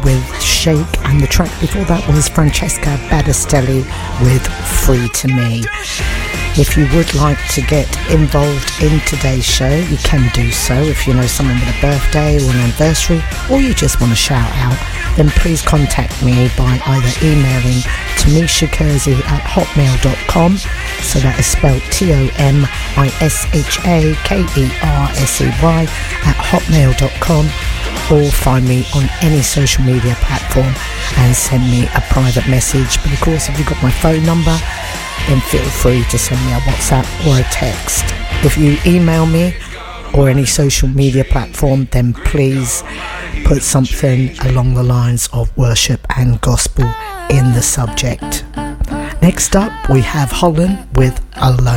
with Shake, and the track before that was Francesca Battistelli with Free to Me. If you would like to get involved in today's show, you can do so. If you know someone with a birthday or an anniversary, or you just want to shout out, then please contact me by either emailing tomishakersey@hotmail.com, so that is spelled TOMISHAKERSEY @hotmail.com, or find me on any social media platform and send me a private message. But of course, if you've got my phone number, then feel free to send me a WhatsApp or a text. If you email me or any social media platform, then please put something along the lines of worship and gospel in the subject. Next up, we have Holland with Alone.